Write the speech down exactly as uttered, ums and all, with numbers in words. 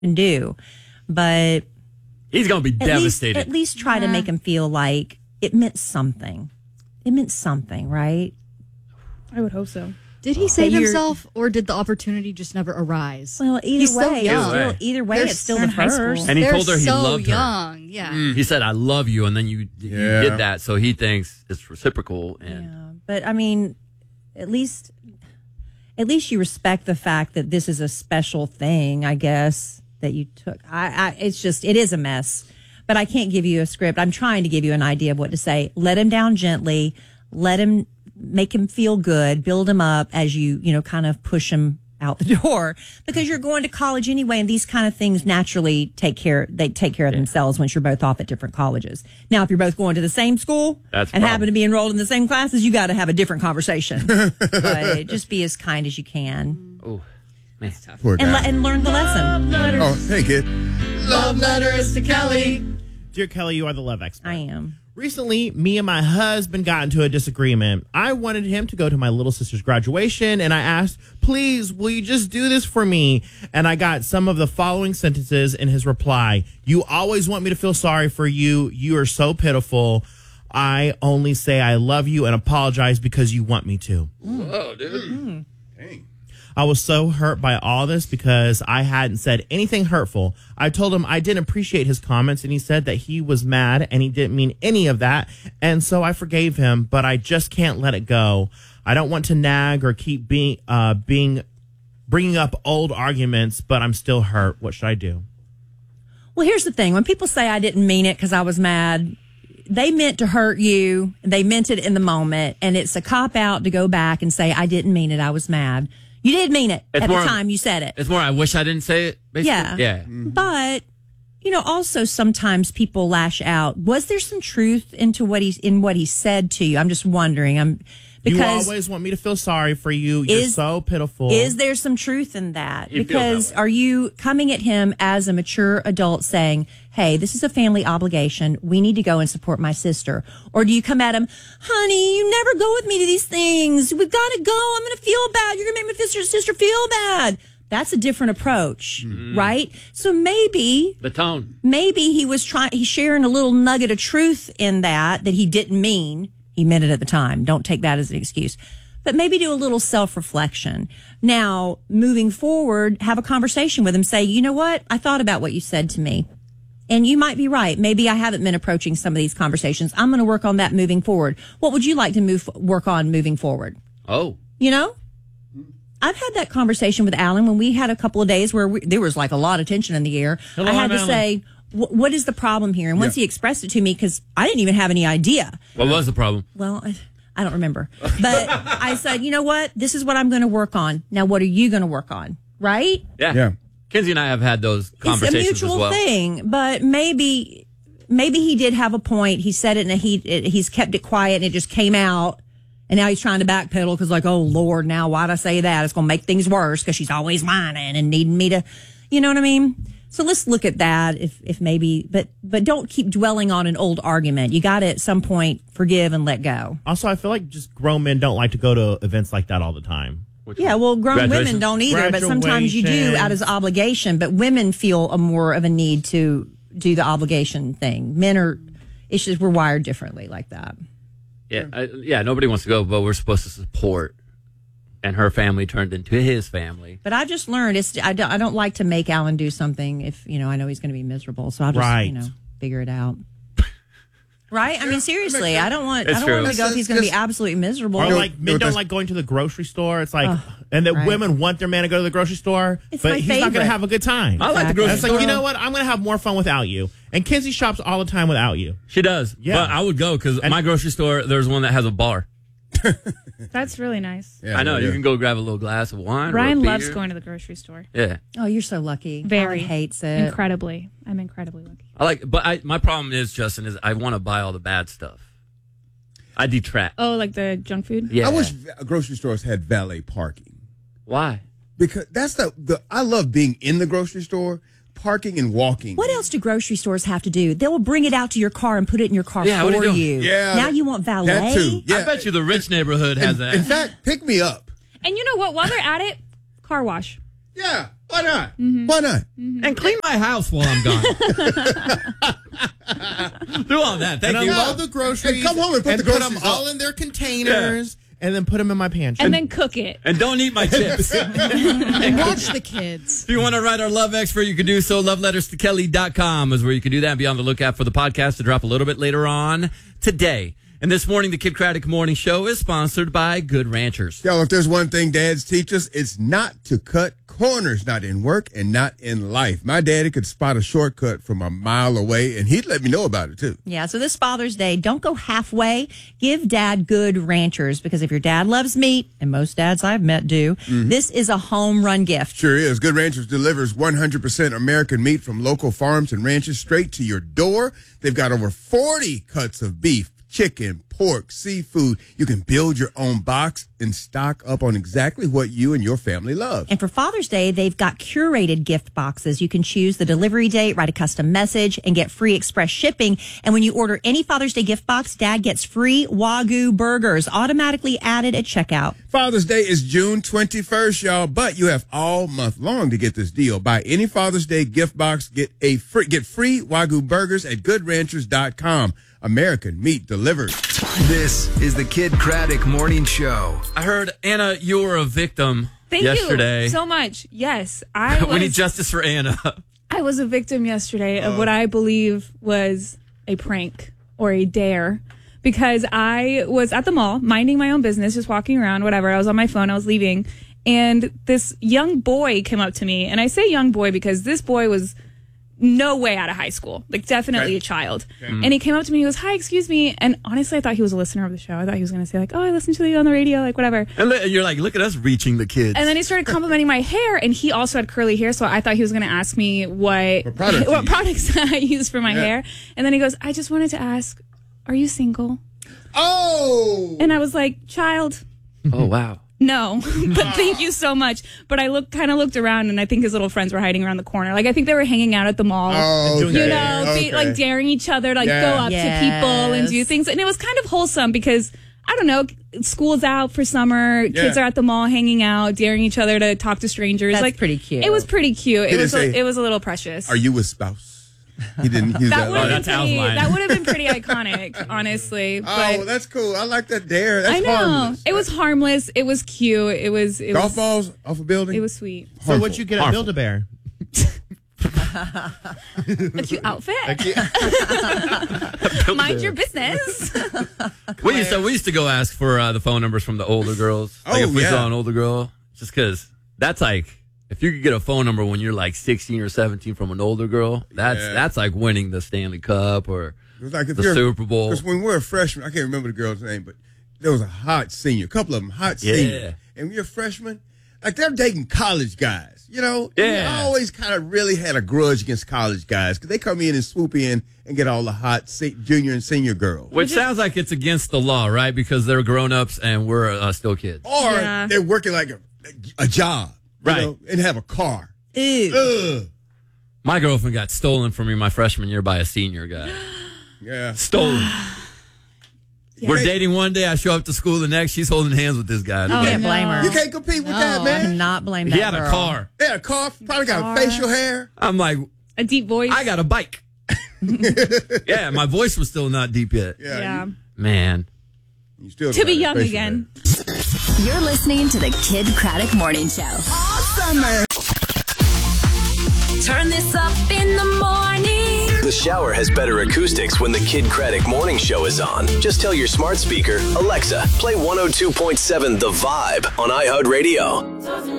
and do. But he's going to be at devastated. Least, at least try yeah. to make him feel like it meant something. It meant something, right? I would hope so. Did he save himself, or did the opportunity just never arise? Well, either He's way, so young. Still, either way, They're it's still in the high first. school. And he They're told her he so loved her. young. Yeah. Mm. He said, "I love you," and then you, you Yeah. did that, so he thinks it's reciprocal. And yeah, but I mean, at least, at least you respect the fact that this is a special thing. I guess that you took. I, I, it's just, it is a mess. But I can't give you a script. I'm trying to give you an idea of what to say. Let him down gently. Let him. Make him feel good, build him up as you, you know, kind of push him out the door, because you're going to college anyway. And these kind of things naturally take care, they take care of yeah. themselves once you're both off at different colleges. Now, if you're both going to the same school That's and happen to be enrolled in the same classes, you got to have a different conversation. But just be as kind as you can. Oh, man. Poor and, guy. le- and learn the lesson. Oh, hey, kid. Love letters to Kelly. Dear Kelly, you are the love expert. I am. Recently, me and my husband got into a disagreement. I wanted him to go to my little sister's graduation, and I asked, please, will you just do this for me? And I got some of the following sentences in his reply. You always want me to feel sorry for you. You are so pitiful. I only say I love you and apologize because you want me to. Whoa, dude. Mm. Dang. I was so hurt by all this because I hadn't said anything hurtful. I told him I didn't appreciate his comments, and he said that he was mad and he didn't mean any of that. And so I forgave him, but I just can't let it go. I don't want to nag or keep being, uh, being, bringing up old arguments, but I'm still hurt. What should I do? Well, here's the thing. When people say I didn't mean it because I was mad, they meant to hurt you. They meant it in the moment. And it's a cop out to go back and say, I didn't mean it. I was mad. You did mean it It's at more- the time you said it. It's more, I wish I didn't say it, basically. Yeah. Yeah. But, you know, also sometimes people lash out. Was there some truth into what he's in what he said to you? I'm just wondering. I'm You because always want me to feel sorry for you. You're Is- so pitiful. is there some truth in that? He feels Because that way. are you coming at him as a mature adult saying, hey, this is a family obligation. We need to go and support my sister. Or do you come at him, honey, you never go with me to these things. We've got to go. I'm going to feel bad. You're going to make my sister, sister feel bad. That's a different approach, Mm-hmm. right? So maybe, The tone. maybe he was trying, he's sharing a little nugget of truth in that, that he didn't mean. He meant it at the time. Don't take that as an excuse. But maybe do a little self-reflection. Now, moving forward, have a conversation with him. Say, you know what? I thought about what you said to me. And you might be right. Maybe I haven't been approaching some of these conversations. I'm going to work on that moving forward. What would you like to move work on moving forward? Oh. You know? I've had that conversation with Alan when we had a couple of days where we, there was like a lot of tension in the air. Hello, I had I'm to Alan. say, what is the problem here? And once Yeah. he expressed it to me, because I didn't even have any idea. What was the problem? Well, I, I don't remember. But I said, you know what? This is what I'm going to work on. Now, what are you going to work on? Right? Yeah. Yeah. Kinsey and I have had those It's a conversations mutual as well. thing. But maybe, maybe he did have a point. He said it and he, it, he's kept it quiet and it just came out. And now he's trying to backpedal because like, oh, Lord, now why'd I say that? It's going to make things worse because she's always whining and needing me to, you know what I mean? So let's look at that if, if maybe, but, but don't keep dwelling on an old argument. You got to at some point forgive and let go. Also, I feel like just grown men don't like to go to events like that all the time. Which Yeah, one? well, grown women Graduation? don't either, but sometimes you do Graduation. out as obligation. But women feel a more of a need to do the obligation thing. Men are, it's just we're wired differently like that. Yeah, I, yeah. Nobody wants to go, but we're supposed to support. And her family turned into his family. But I just learned it's I don't, I don't like to make Alan do something if you know I know he's going to be miserable. So I'll just Right. you know figure it out. Right? I mean, seriously, I don't want It's I don't true. want him to go if he's going to be Just- absolutely miserable. Or No, like men no, don't that's- like going to the grocery store. It's like, Ugh, and that right. women want their man to go to the grocery store, It's but my he's not going favorite. to have a good time. I like the Exactly. grocery It's like, store. you know what? I'm going to have more fun without you. And Kinsey shops all the time without you. She does. Yeah. But I would go because my grocery store, there's one that has a bar. That's really nice. Yeah, I know. yeah. You can go grab a little glass of wine. Ryan or a loves beer. going to the grocery store. Yeah. Oh, you're so lucky. Very. Alan hates it. Incredibly. I'm incredibly lucky. I like, but I, my problem is, Justin, is I want to buy all the bad stuff. I detract. Oh, like the junk food? Yeah. I wish va- grocery stores had valet parking Why? because that's the, the I love being in the grocery store, parking and walking. What else do grocery stores have to do? They will bring it out to your car and put it in your car Yeah, what are for you doing? you. Yeah, Now you want valet? That too. Yeah. I bet you the rich neighborhood has in, that. in fact, pick me up. And you know what? While they're at it, car wash. Yeah. Why not? Why not? And clean my house while I'm gone. Do all that. Thank And you. I love the groceries. And come home and put the them groceries all up. in their containers, and then put them in my pantry. And then cook it. And don't eat my chips. And watch the kids. If you want to write our love expert, you can do so. love letters to kelly dot com is where you can do that. Be on the lookout for the podcast to drop a little bit later on today. And this morning, the Kid Craddock Morning Show is sponsored by Good Ranchers. Y'all, if there's one thing dads teach us, it's not to cut corners, not in work and not in life. My daddy could spot a shortcut from a mile away, and he'd let me know about it, too. Yeah, so this Father's Day, don't go halfway. Give dad Good Ranchers, because if your dad loves meat, and most dads I've met do, this is a home run gift. Sure is. Good Ranchers delivers one hundred percent American meat from local farms and ranches straight to your door. They've got over forty cuts of beef, chicken, pork, seafood. You can build your own box and stock up on exactly what you and your family love. And for Father's Day, they've got curated gift boxes. You can choose the delivery date, write a custom message, and get free express shipping. And when you order any Father's Day gift box, Dad gets free Wagyu burgers automatically added at checkout. Father's Day is June twenty-first, y'all, but you have all month long to get this deal. Buy any Father's Day gift box, get a free, get free Wagyu burgers at good ranchers dot com. American meat delivered. This is the Kid Craddock Morning Show. I heard, Anna, you were a victim Thank yesterday. you so much. Yes, I we need was, justice for Anna. I was a victim yesterday of what I believe was a prank or a dare, because I was at the mall minding my own business, just walking around, whatever. I was on my phone. I was leaving, and this young boy came up to me, and I say young boy because this boy was no way out of high school, like definitely Okay. a child. And he came up to me, he goes, "Hi, excuse me." And honestly, I thought he was a listener of the show. I thought he was going to say like, "Oh, I listened to you on the radio," like whatever. And li- you're like, look at us reaching the kids. And then he started complimenting my hair, and he also had curly hair, so I thought he was going to ask me what What products you what use. products I use for my Yeah. hair. And then he goes, "I just wanted to ask, are you single?" Oh! And I was like, "Child, oh, wow. no, but thank you so much." But I looked, kind of looked around, and I think his little friends were hiding around the corner. Like I think they were hanging out at the mall. Oh, doing You okay. know, be, Okay. like daring each other to like Yeah. go up Yes. to people and do things. And it was kind of wholesome because, I don't know, school's out for summer, kids Yeah. are at the mall hanging out, daring each other to talk to strangers. That's like pretty cute. It was pretty cute. It Did it was a, say, it was a little precious. Are you a spouse? He didn't use that. that would Oh, have that's been Al's pretty, line. that would have been pretty iconic, honestly. Oh, But that's cool. I like that dare. That's I know harmless. it was harmless. It was cute. It was it Golf was balls off a building? it was sweet. So what'd you get at Harmful. Build-A-Bear? A cute outfit. Mind your business. We used, to, we used to go ask for uh, the phone numbers from the older girls. Like Oh, if we yeah. saw an older girl, just because that's like, if you could get a phone number when you're like sixteen or seventeen from an older girl, that's Yeah. that's like winning the Stanley Cup or It was like if the you're- Super Bowl. Because when we were a freshman, I can't remember the girl's name, but there was a hot senior, a couple of them hot Yeah. seniors. And when you're a freshman, like they're dating college guys, you know? Yeah. I always kind of really had a grudge against college guys because they come in and swoop in and get all the hot se- junior and senior girls. Which sounds like it's against the law, right? Because they're grown ups and we're uh, still kids. Or Yeah. they're working like a, a job, you Right. know, and have a car. Ew. Ugh. My girlfriend got stolen from me my freshman year by a senior guy. Yeah. Stolen. We're Hey. dating one day. I show up to school the next. She's holding hands with this guy. I can't no. blame her. You can't compete with that, I man. cannot blame that He had girl. a car. They had a car, probably got Car. facial hair. I'm like, A deep voice. I got a bike. Yeah, my voice was still not deep yet. Yeah. yeah. Man. You, you still To be got young facial again. hair. You're listening to the Kid Craddock Morning Show. All summer. Turn this up in the morning. The shower has better acoustics when the Kid Craddock Morning Show is on. Just tell your smart speaker, Alexa, play one oh two point seven The Vibe on iHeartRadio.